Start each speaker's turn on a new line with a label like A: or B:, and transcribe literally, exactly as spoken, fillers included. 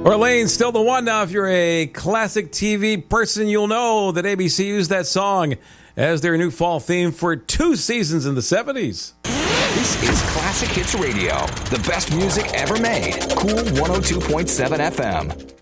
A: Orleans, still the one. Now, if you're a classic T V person, you'll know that A B C used that song as their new fall theme for two seasons in the seventies.
B: This is Classic Hits Radio, the best music ever made. Cool one oh two point seven F M.